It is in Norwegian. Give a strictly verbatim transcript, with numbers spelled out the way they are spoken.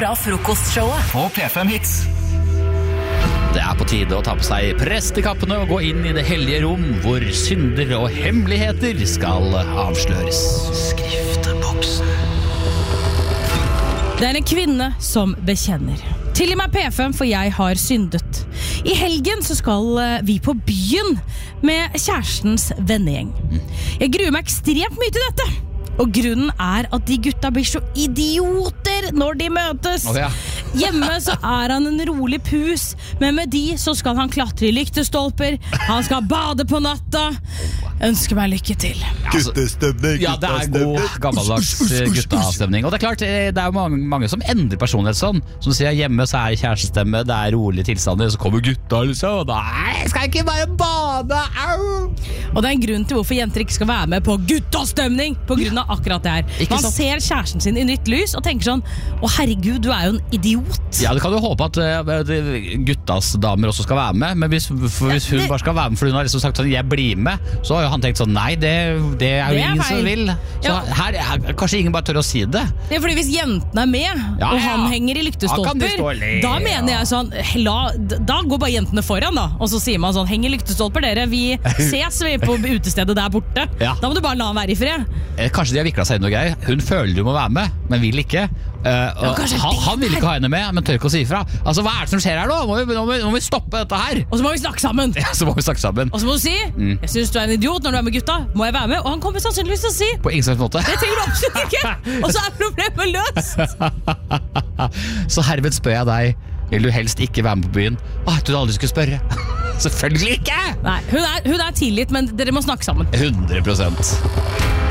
fra frokostshowet på P fem Hits. Det er på tide å ta på seg prestekappene og gå inn i det hellige rom, hvor synder og hemmeligheter skal avsløres. Skrifteboksen. Det er en kvinne som bekjenner. Tilgi meg P fem, for jeg har syndet. I helgen så skal vi på byen med kjærestens vennegjeng. Jeg gruer meg ekstremt mye til dette. Og grunnen er at de gutta blir så idioter når de møtes. Oh, ja. Hjemme så er han en rolig pus, men med de så skal han klatre i lyktestolper, han skal bade på natta. Ønsker meg lykke til. Guttestemning, Ja, det er god gammeldags guttastemning. Og det er klart, det er jo mange, mange som endrer personlighet sånn. Som sier hjemme så er det kjærestestemme, det er rolige tilstander, så kommer gutta liksom, og da skal jeg ikke bare bade, au! Og det er en grunn til hvorfor jenter ikke skal være med på guttastemning, på grunn av akkurat det her. Ikke Man sant? ser kjæresten sin i nytt lys og tenker sånn, å herregud, du er jo en idiot. Ja, det kan jo håpe at uh, guttas damer også skal være med, men hvis, for hvis hun Ja, det- bare skal være med, for hun har liksom sagt sånn, jeg blir med, så har jo han tenkt sånn, nei, det, det er jo Det er ingen feil. som vil. Så Ja. her, her, kanskje ingen bare tør å si det. Det er fordi hvis jentene er med, Ja, og ja. han henger i Da kan de lyktestolper, stå og le, da mener ja. jeg sånn, la, da går bare jentene foran da, og så sier man sånn, heng i lyktestolper dere, vi ses vi på utestedet der borte. Ja. Da må du bare la han være i fred. Eh, Kanskje de har viklet seg inn noe greier. Hun føler jo må være med, men vil ikke. Eh, og kanskje han, det han vil er- ikke ha henne med, men tør ikke å si ifra. Altså, hva er det som skjer her nå? Må vi, nå må vi, nå må vi stoppe dette her. Og så må vi snakke sammen. Ja, så må vi snakke sammen. Og så må du si, Mm. jeg synes du er en idiot når du er med gutta, må jeg være med? Og han kommer sannsynligvis til å si, På ingen slags måte. det trenger du absolutt ikke. Og så er problemet løst. Så herved spør jeg deg, vil du helst ikke være med på byen? Åh, jeg trodde aldri du skulle spørre. Selvfølgelig ikke! Nei, hun er, hun er tilgitt, men dere må snakke sammen. hundre prosent.